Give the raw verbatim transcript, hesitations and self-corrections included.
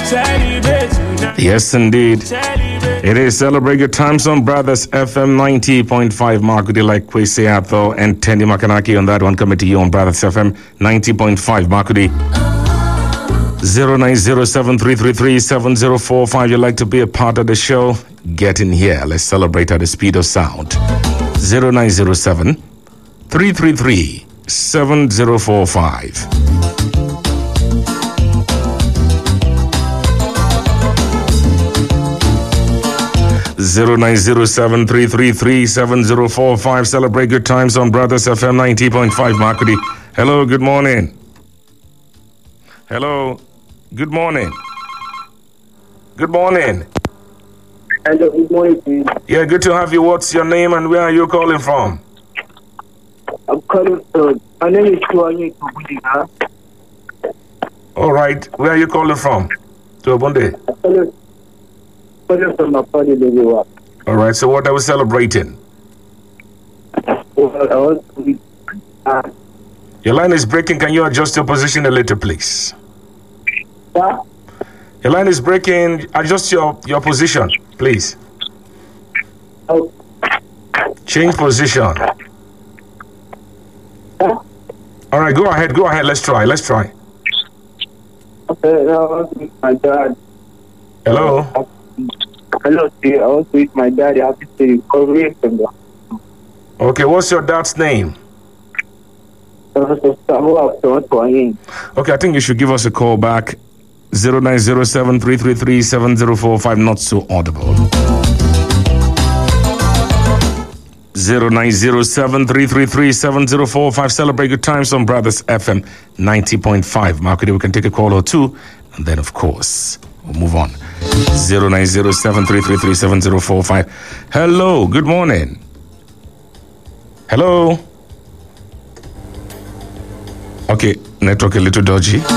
Yes, indeed. It is Celebrate Good Times on Brothers F M ninety point five. Markudi like Kwesi Atho and Tendi Makanaki on that one coming to you on Brothers F M ninety point five. Markudi zero nine zero seven three three three seven zero four five. You'd like to be a part of the show? Get in here. Let's celebrate at the speed of sound. zero nine zero seven three three three seven zero four five. zero nine zero seven three three three seven zero four five. Celebrate Good Times on Brothers F M ninety point five. Markudi. Hello, good morning. Hello, good morning. Good morning. Hello, good morning to you. Yeah, good to have you. What's your name and where are you calling from? I'm calling from, my name is Tuani Tobundiga. All right, where are you calling from? To Obunde. I'm calling, calling from my family level. All right, so what are we celebrating? Well, I want to be, uh, Your line is breaking. Can you adjust your position a little, please? yeah? Your line is breaking. Adjust your, your position, please. Oh, Change position. yeah? All right, go ahead. Go ahead. Let's try. Let's try. Okay, now I want to meet my dad. Hello? Hello, dear. I want to meet my dad. Happy to recovery from the Okay, what's your dad's name? hospital. Okay, I think you should give us a call back. zero nine zero seven three three three seven zero four five. Not so audible. zero nine zero seven three three three seven zero four five. Celebrate Good Times on Brothers F M ninety point five. Markudi, we can take a call or two, and then, of course, we'll move on. zero nine zero seven three three three seven zero four five. Hello, good morning. Hello. Okay, network a little dodgy.